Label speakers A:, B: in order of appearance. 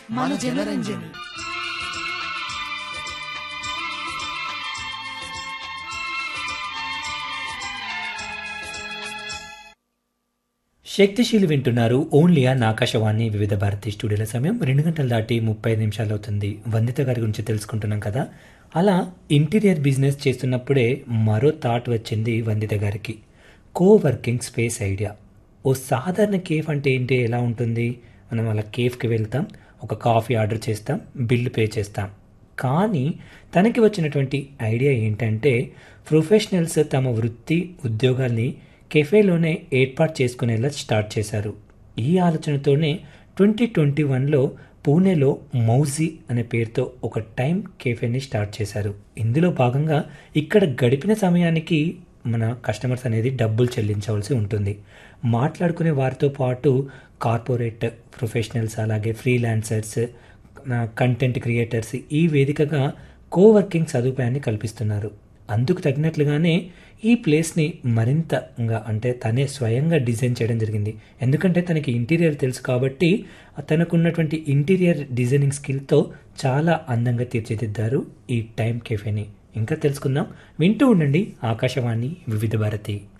A: మన జనరంజని.
B: శక్తిశీలి వింటున్నారు ఓన్లీ ఆన్ ఆకాశవాణి వివిధ భారతి స్టూడియోల సమయం 2 గంటలు దాటి 35 నిమిషాలు అవుతుంది. వందిత గారి గురించి తెలుసుకుంటున్నాం కదా. అలా ఇంటీరియర్ బిజినెస్ చేస్తున్నప్పుడే మరో థాట్ వచ్చింది వందిత గారికి. Working space idea. ఓ సాధారణ కేఫ్ అంటే ఏంటి, ఎలా ఉంటుంది? మనం అలా కేఫ్కి వెళ్తాం, ఒక కాఫీ ఆర్డర్ చేస్తాం, బిల్లు పే చేస్తాం. కానీ తనకి వచ్చినటువంటి ఐడియా ఏంటంటే ప్రొఫెషనల్స్ తమ వృత్తి ఉద్యోగాల్ని కెఫేలోనే ఏర్పాటు చేసుకునేలా స్టార్ట్ చేశారు. ఈ ఆలోచనతోనే 2021లో పూణేలో మౌజీ అనే పేరుతో ఒక టైం కెఫేని స్టార్ట్ చేశారు. ఇందులో భాగంగా ఇక్కడ గడిపిన సమయానికి మన కస్టమర్స్ అనేది డబ్బులు చెల్లించవలసి ఉంటుంది. మాట్లాడుకునే వారితో పాటు కార్పొరేట్ ప్రొఫెషనల్స్, అలాగే ఫ్రీలాన్సర్స్, కంటెంట్ క్రియేటర్స్ ఈ వేదికగా కోవర్కింగ్ సదుపాయాన్ని కల్పిస్తున్నారు. అందుకు తగినట్లుగానే ఈ ప్లేస్ని మరింతగా అంటే తనే స్వయంగా డిజైన్ చేయడం జరిగింది. ఎందుకంటే తనకి ఇంటీరియర్ తెలుసు కాబట్టి తనకున్నటువంటి ఇంటీరియర్ డిజైనింగ్ స్కిల్తో చాలా అందంగా తీర్చిదిద్దారు ఈ టైం కెఫేని. ఇంకా తెలుసుకుందాం, వింటూ ఉండండి ఆకాశవాణి వివిధ భారతి.